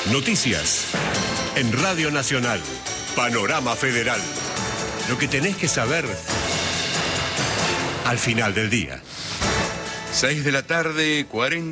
Noticias. En Radio Nacional. Panorama Federal. Lo que tenés que saber al final del día. 6 de la tarde,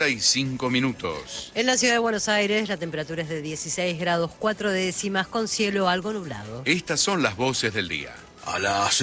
45 minutos. En la ciudad de Buenos Aires la temperatura es de 16 grados 4 décimas con cielo algo nublado. Estas son las voces del día. A las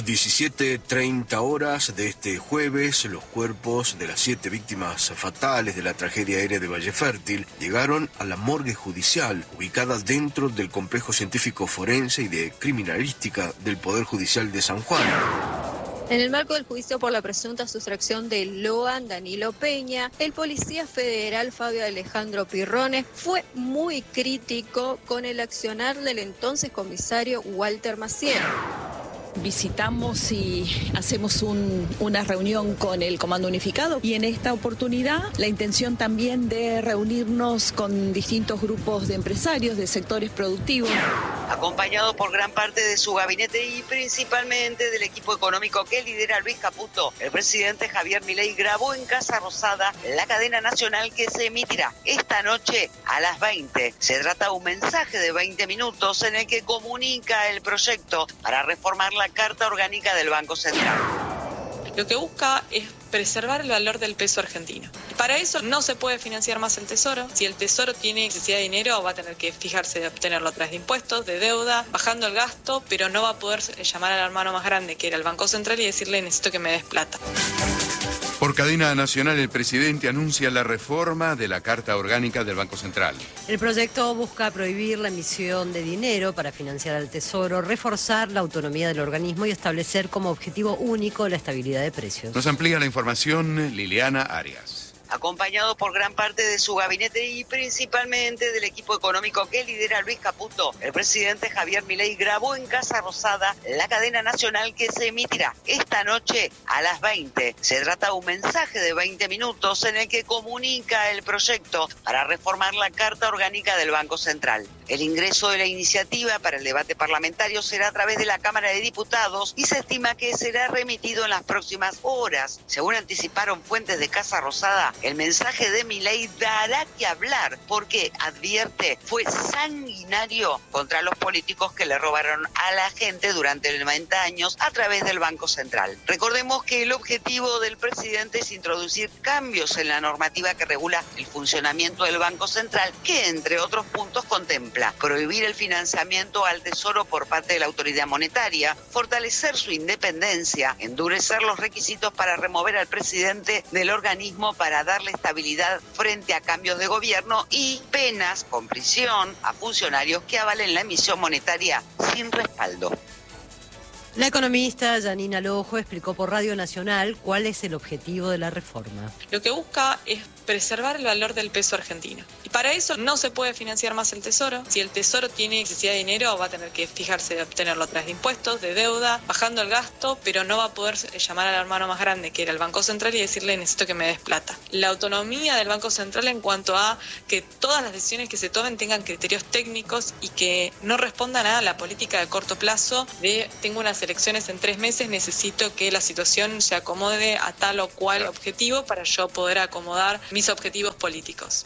17:30 horas de este jueves, los cuerpos de las 7 víctimas fatales de la tragedia aérea de Valle Fértil llegaron a la morgue judicial, ubicada dentro del complejo científico forense y de criminalística del Poder Judicial de San Juan. En el marco del juicio por la presunta sustracción de Loan Danilo Peña, el policía federal Fabio Alejandro Pirrones fue muy crítico con el accionar del entonces comisario Walter Maciel. Visitamos y hacemos una reunión con el Comando Unificado y en esta oportunidad la intención también de reunirnos con distintos grupos de empresarios de sectores productivos. Acompañado por gran parte de su gabinete y principalmente del equipo económico que lidera Luis Caputo, el presidente Javier Milei grabó en Casa Rosada la cadena nacional que se emitirá esta noche a las 20. Se trata de un mensaje de 20 minutos en el que comunica el proyecto para reformar la Carta Orgánica del Banco Central. Lo que busca es preservar el valor del peso argentino. Para eso no se puede financiar más el Tesoro. Si el Tesoro tiene necesidad de dinero, va a tener que fijarse de obtenerlo a través de impuestos, de deuda, bajando el gasto, pero no va a poder llamar al hermano más grande, que era el Banco Central, y decirle necesito que me des plata. Por cadena nacional, el presidente anuncia la reforma de la Carta Orgánica del Banco Central. El proyecto busca prohibir la emisión de dinero para financiar al Tesoro, reforzar la autonomía del organismo y establecer como objetivo único la estabilidad de precios. Nos amplía la información Liliana Arias. Acompañado por gran parte de su gabinete y principalmente del equipo económico que lidera Luis Caputo, el presidente Javier Milei grabó en Casa Rosada la cadena nacional que se emitirá esta noche a las 20. Se trata de un mensaje de 20 minutos en el que comunica el proyecto para reformar la Carta Orgánica del Banco Central. El ingreso de la iniciativa para el debate parlamentario será a través de la Cámara de Diputados y se estima que será remitido en las próximas horas. Según anticiparon fuentes de Casa Rosada, el mensaje de Milei dará que hablar porque, advierte, fue sanguinario contra los políticos que le robaron a la gente durante 90 años a través del Banco Central. Recordemos que el objetivo del presidente es introducir cambios en la normativa que regula el funcionamiento del Banco Central, que entre otros puntos contempla prohibir el financiamiento al Tesoro por parte de la autoridad monetaria, fortalecer su independencia, endurecer los requisitos para remover al presidente del organismo para darle estabilidad frente a cambios de gobierno y penas con prisión a funcionarios que avalen la emisión monetaria sin respaldo. La economista Janina Lojo explicó por Radio Nacional cuál es el objetivo de la reforma. Lo que busca es preservar el valor del peso argentino. Y para eso no se puede financiar más el Tesoro. Si el Tesoro tiene necesidad de dinero, va a tener que fijarse de obtenerlo a través de impuestos, de deuda, bajando el gasto, pero no va a poder llamar al hermano más grande, que era el Banco Central, y decirle necesito que me des plata. La autonomía del Banco Central en cuanto a que todas las decisiones que se tomen tengan criterios técnicos y que no respondan a la política de corto plazo de tengo unas elecciones en 3 meses, necesito que la situación se acomode a tal o cual objetivo para yo poder acomodar mis objetivos políticos.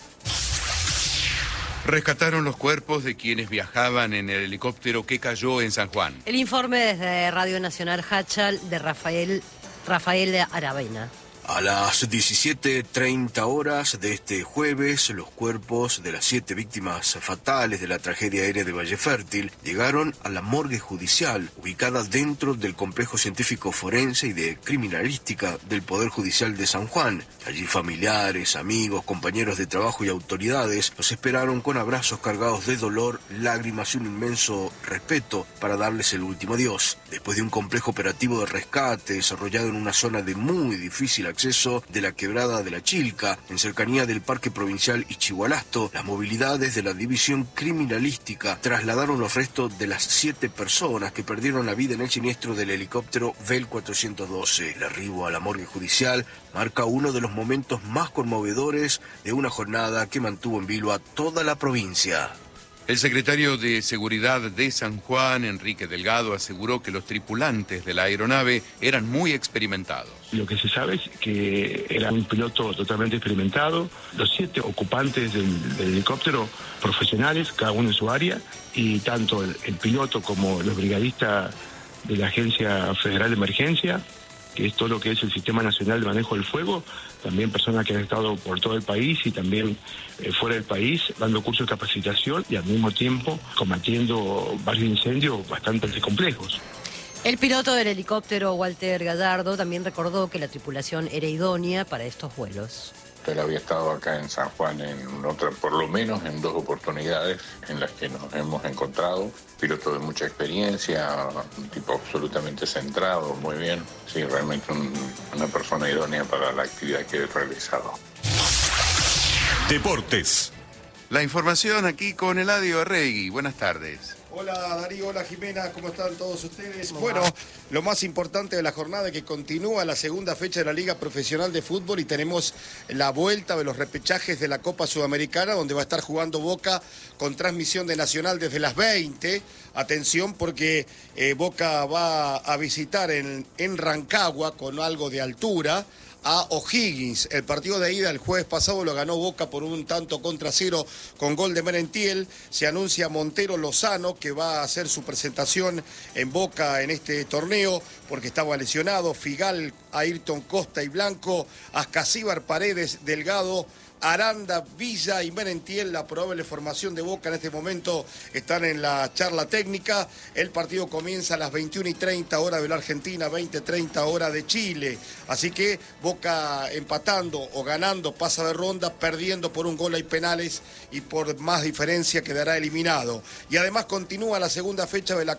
Rescataron los cuerpos de quienes viajaban en el helicóptero que cayó en San Juan. El informe desde Radio Nacional Hachal de Rafael Aravena. A las 17:30 horas de este jueves, los cuerpos de las 7 víctimas fatales de la tragedia aérea de Valle Fértil llegaron a la morgue judicial, ubicada dentro del complejo científico forense y de criminalística del Poder Judicial de San Juan. Allí familiares, amigos, compañeros de trabajo y autoridades los esperaron con abrazos cargados de dolor, lágrimas y un inmenso respeto para darles el último adiós. Después de un complejo operativo de rescate desarrollado en una zona de muy difícil acceso de la quebrada de la Chilca, en cercanía del Parque Provincial Ichigualasto, las movilidades de la División Criminalística trasladaron los restos de las 7 personas que perdieron la vida en el siniestro del helicóptero Bell 412. El arribo a la morgue judicial marca uno de los momentos más conmovedores de una jornada que mantuvo en vilo a toda la provincia. El secretario de Seguridad de San Juan, Enrique Delgado, aseguró que los tripulantes de la aeronave eran muy experimentados. Lo que se sabe es que era un piloto totalmente experimentado, los 7 ocupantes del helicóptero profesionales, cada uno en su área, y tanto el piloto como los brigadistas de la Agencia Federal de Emergencia, que es todo lo que es el Sistema Nacional de Manejo del Fuego, también personas que han estado por todo el país y también fuera del país, dando cursos de capacitación y al mismo tiempo combatiendo varios incendios bastante complejos. El piloto del helicóptero, Walter Gallardo, también recordó que la tripulación era idónea para estos vuelos. Él había estado acá en San Juan por lo menos en 2 oportunidades en las que nos hemos encontrado. Piloto de mucha experiencia, un tipo absolutamente centrado, muy bien. Sí, realmente una persona idónea para la actividad que he realizado. Deportes. La información aquí con Eladio Arregui. Buenas tardes. Hola Darío, hola Jimena, ¿cómo están todos ustedes? Bueno, lo más importante de la jornada es que continúa la segunda fecha de la Liga Profesional de Fútbol y tenemos la vuelta de los repechajes de la Copa Sudamericana, donde va a estar jugando Boca con transmisión de Nacional desde las 20. Atención porque Boca va a visitar en Rancagua con algo de altura a O'Higgins. El partido de ida el jueves pasado lo ganó Boca por 1-0 con gol de Merentiel. Se anuncia Montero Lozano, que va a hacer su presentación en Boca en este torneo porque estaba lesionado. Figal, Ayrton Costa y Blanco, Ascasíbar, Paredes, Delgado, Aranda, Villa y Merentiel. La probable formación de Boca en este momento están en la charla técnica. El partido comienza a las 21:30 hora de la Argentina, 20:30 hora de Chile. Así que Boca empatando o ganando pasa de ronda, perdiendo por un gol hay penales y por más diferencia quedará eliminado. Y además continúa la segunda fecha de la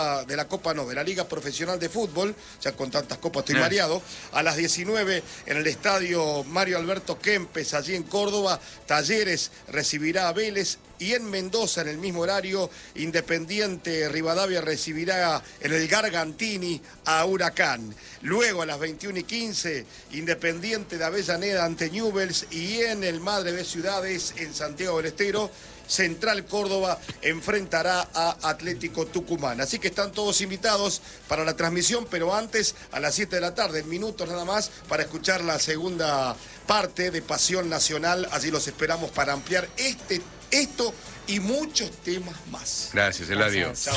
Liga Profesional de Fútbol, ya con tantas copas estoy mareado, a las 19 en el estadio Mario Alberto Kempes, allí en Córdoba. Talleres recibirá a Vélez y en Mendoza en el mismo horario Independiente Rivadavia recibirá en el Gargantini a Huracán. Luego a las 21:15 Independiente de Avellaneda ante Newell's y en el Madre de Ciudades en Santiago del Estero Central Córdoba enfrentará a Atlético Tucumán. Así que están todos invitados para la transmisión, pero antes, a las 7 de la tarde, en minutos nada más, para escuchar la segunda parte de Pasión Nacional. Allí los esperamos para ampliar esto y muchos temas más. Gracias, Eladio. Chao.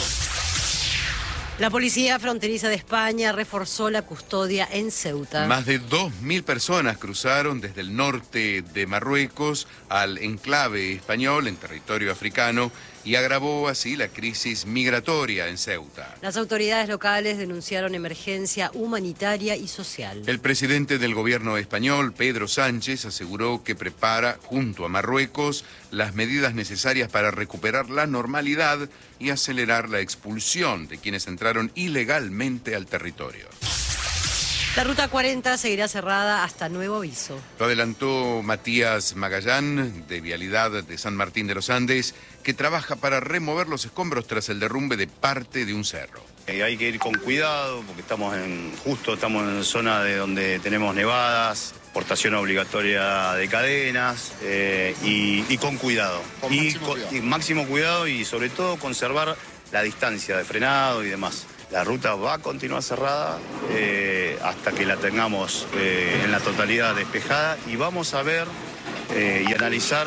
La Policía Fronteriza de España reforzó la custodia en Ceuta. Más de 2.000 personas cruzaron desde el norte de Marruecos al enclave español en territorio africano y agravó así la crisis migratoria en Ceuta. Las autoridades locales denunciaron emergencia humanitaria y social. El presidente del gobierno español, Pedro Sánchez, aseguró que prepara, junto a Marruecos, las medidas necesarias para recuperar la normalidad y acelerar la expulsión de quienes entraron ilegalmente al territorio. La Ruta 40 seguirá cerrada hasta nuevo aviso. Lo adelantó Matías Magallán, de Vialidad de San Martín de los Andes, que trabaja para remover los escombros tras el derrumbe de parte de un cerro. Hay que ir con cuidado porque estamos en zona de donde tenemos nevadas, portación obligatoria de cadenas y con cuidado. Máximo cuidado y sobre todo conservar la distancia de frenado y demás. La ruta va a continuar cerrada hasta que la tengamos en la totalidad despejada y vamos a ver y analizar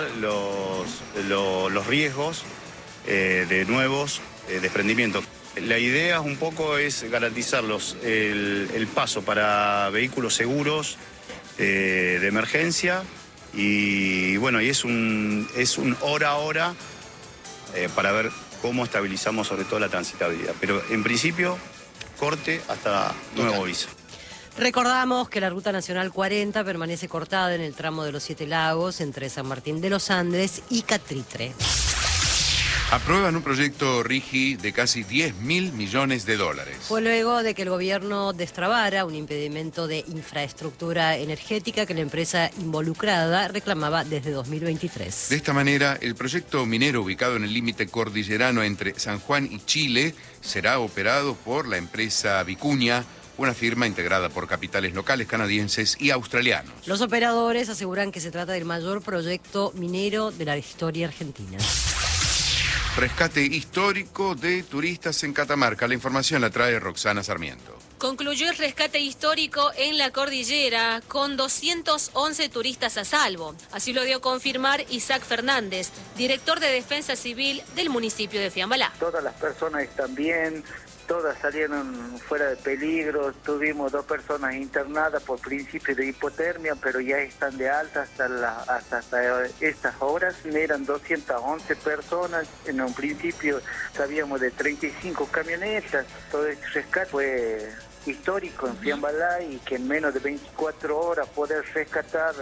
los riesgos de nuevos desprendimientos. La idea un poco es garantizar el paso para vehículos seguros de emergencia y bueno, y es un hora a hora para ver cómo estabilizamos sobre todo la transitabilidad. Pero en principio, corte hasta nuevo aviso. Recordamos que la Ruta Nacional 40 permanece cortada en el tramo de los 7 Lagos entre San Martín de los Andes y Catritre. Aprueban un proyecto RIGI de casi 10.000 millones de dólares. Fue luego de que el gobierno destrabara un impedimento de infraestructura energética que la empresa involucrada reclamaba desde 2023. De esta manera, el proyecto minero ubicado en el límite cordillerano entre San Juan y Chile será operado por la empresa Vicuña, una firma integrada por capitales locales canadienses y australianos. Los operadores aseguran que se trata del mayor proyecto minero de la historia argentina. Rescate histórico de turistas en Catamarca. La información la trae Roxana Sarmiento. Concluyó el rescate histórico en la cordillera con 211 turistas a salvo. Así lo dio a confirmar Isaac Fernández, director de Defensa Civil del municipio de Fiambalá. Todas las personas están bien, todas salieron fuera de peligro. Tuvimos 2 personas internadas por principio de hipotermia, pero ya están de alta hasta estas horas. Eran 211 personas. En un principio sabíamos de 35 camionetas. Todo este rescate fue histórico en Fiambalá, y que en menos de 24 horas poder rescatar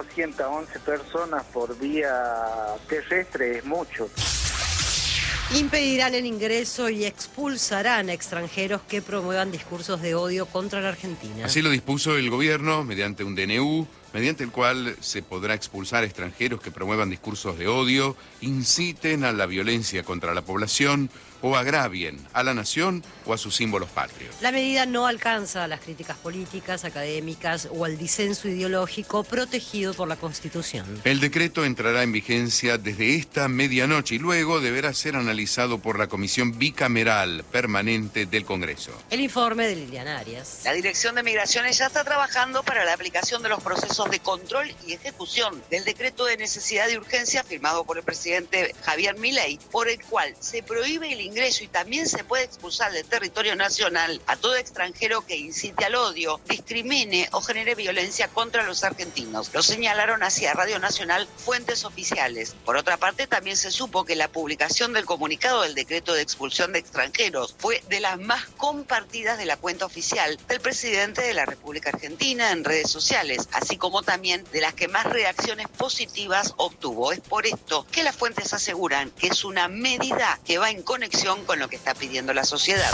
211 personas por vía terrestre es mucho. Impedirán el ingreso y expulsarán a extranjeros que promuevan discursos de odio contra la Argentina. Así lo dispuso el gobierno mediante un DNU, mediante el cual se podrá expulsar a extranjeros que promuevan discursos de odio, inciten a la violencia contra la población o agravien a la nación o a sus símbolos patrios. La medida no alcanza a las críticas políticas, académicas o al disenso ideológico protegido por la Constitución. El decreto entrará en vigencia desde esta medianoche y luego deberá ser analizado por la Comisión Bicameral Permanente del Congreso. El informe de Liliana Arias. La Dirección de Migraciones ya está trabajando para la aplicación de los procesos de control y ejecución del decreto de necesidad de urgencia firmado por el presidente Javier Milei, por el cual se prohíbe el ingreso y también se puede expulsar del territorio nacional a todo extranjero que incite al odio, discrimine o genere violencia contra los argentinos. Lo señalaron hacia Radio Nacional fuentes oficiales. Por otra parte, también se supo que la publicación del comunicado del decreto de expulsión de extranjeros fue de las más compartidas de la cuenta oficial del presidente de la República Argentina en redes sociales, así como también de las que más reacciones positivas obtuvo. Es por esto que las fuentes aseguran que es una medida que va en conexión con lo que está pidiendo la sociedad.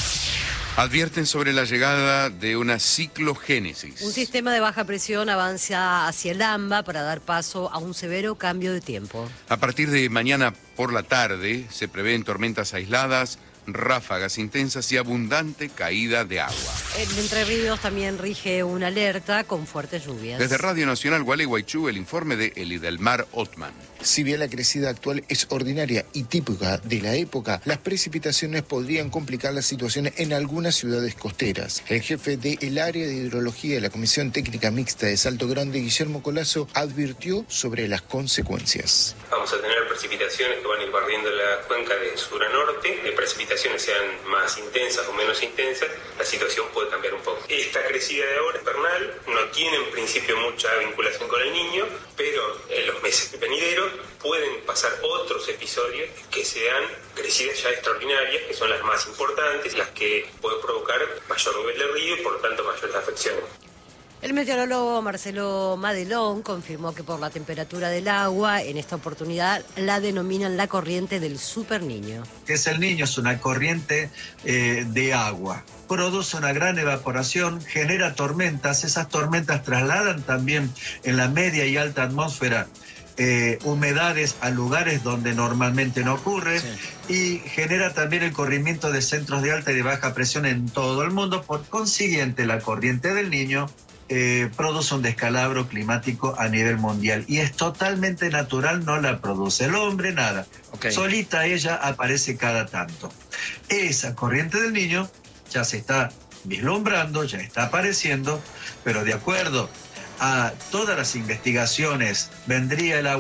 Advierten sobre la llegada de una ciclogénesis. Un sistema de baja presión avanza hacia el AMBA para dar paso a un severo cambio de tiempo. A partir de mañana por la tarde se prevén tormentas aisladas, ráfagas intensas y abundante caída de agua. En Entre Ríos también rige una alerta con fuertes lluvias. Desde Radio Nacional Gualeguaychú, el informe de Elidelmar Ottman. Si bien la crecida actual es ordinaria y típica de la época, las precipitaciones podrían complicar la situación en algunas ciudades costeras. El jefe del área de hidrología de la Comisión Técnica Mixta de Salto Grande, Guillermo Colazo, advirtió sobre las consecuencias. Vamos a tener precipitaciones que van a ir barriendo la cuenca de sur a norte. De precipitaciones sean más intensas o menos intensas, la situación puede cambiar un poco. Esta crecida de ahora es vernal, no tiene en principio mucha vinculación con el Niño, pero en los meses venideros pueden pasar otros episodios que sean crecidas ya extraordinarias, que son las más importantes, las que pueden provocar mayor nivel de río y por lo tanto mayores afecciones. El meteorólogo Marcelo Madelón confirmó que por la temperatura del agua, en esta oportunidad la denominan la corriente del Super Niño. ¿Qué es el Niño? Es una corriente de agua. Produce una gran evaporación, genera tormentas. Esas tormentas trasladan también en la media y alta atmósfera humedades a lugares donde normalmente no ocurre, y genera también el corrimiento de centros de alta y de baja presión en todo el mundo. Por consiguiente, la corriente del Niño produce un descalabro climático a nivel mundial y es totalmente natural, no la produce el hombre, nada. Solita ella aparece cada tanto. Esa corriente del Niño ya se está vislumbrando, ya está apareciendo, pero de acuerdo a todas las investigaciones vendría el agua